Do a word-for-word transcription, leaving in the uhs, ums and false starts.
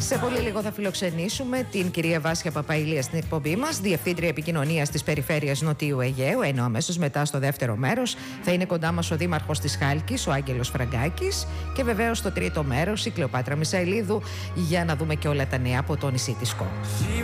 Σε πολύ λίγο θα φιλοξενήσουμε την κυρία Βάσια Παπαηλία στην εκπομπή μας, Διευθύντρια Επικοινωνίας της Περιφέρειας Νοτιού Αιγαίου, ενώ αμέσως μετά στο δεύτερο μέρος θα είναι κοντά μας ο Δήμαρχος της Χάλκης, ο Άγγελος Φραγκάκης, και βεβαίως στο τρίτο μέρος η Κλεοπάτρα Μισαηλίδου, για να δούμε και όλα τα νέα από το νησί της Κο.